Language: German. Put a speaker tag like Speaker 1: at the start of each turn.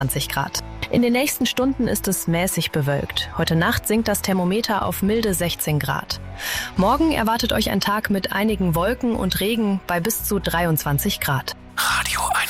Speaker 1: 20 Grad. In den nächsten Stunden ist es mäßig bewölkt. Heute Nacht sinkt das Thermometer auf milde 16 Grad. Morgen erwartet euch ein Tag mit einigen Wolken und Regen bei bis zu 23 Grad.